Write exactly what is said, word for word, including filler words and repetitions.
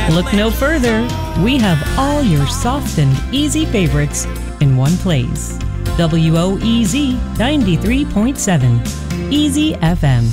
Look no further. We have all your soft and easy favorites in one place. W O E Z ninety-three point seven, Easy F M.